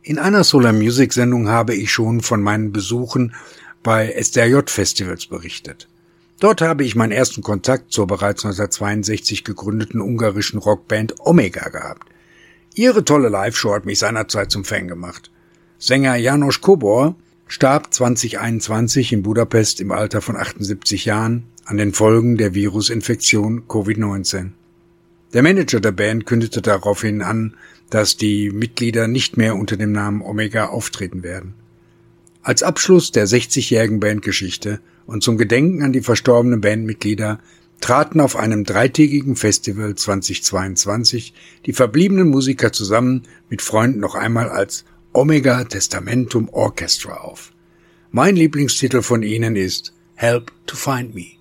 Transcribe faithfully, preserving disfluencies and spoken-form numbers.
In einer Solar Music Sendung habe ich schon von meinen Besuchen bei S D R J-Festivals berichtet. Dort habe ich meinen ersten Kontakt zur bereits neunzehnhundertzweiundsechzig gegründeten ungarischen Rockband Omega gehabt. Ihre tolle Live-Show hat mich seinerzeit zum Fan gemacht. Sänger János Kobor starb zwanzig einundzwanzig in Budapest im Alter von achtundsiebzig Jahren an den Folgen der Virusinfektion Covid neunzehn. Der Manager der Band kündigte daraufhin an, dass die Mitglieder nicht mehr unter dem Namen Omega auftreten werden. Als Abschluss der sechzigjährigen Bandgeschichte und zum Gedenken an die verstorbenen Bandmitglieder traten auf einem dreitägigen Festival zweitausendzweiundzwanzig die verbliebenen Musiker zusammen mit Freunden noch einmal als Omega Testamentum Orchestra auf. Mein Lieblingstitel von ihnen ist Help to Find Me.